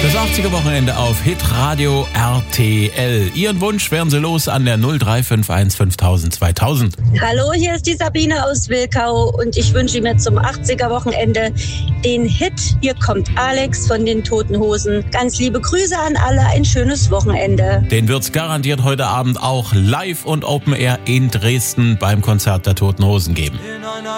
Das 80er-Wochenende auf Hitradio RTL. Ihren Wunsch werden Sie los an der 0351 5000 2000. Hallo, hier ist die Sabine aus Wilkau und ich wünsche mir zum 80er-Wochenende den Hit Hier kommt Alex von den Toten Hosen. Ganz liebe Grüße an alle, ein schönes Wochenende. Den wird's garantiert heute Abend auch live und Open Air in Dresden beim Konzert der Toten Hosen geben.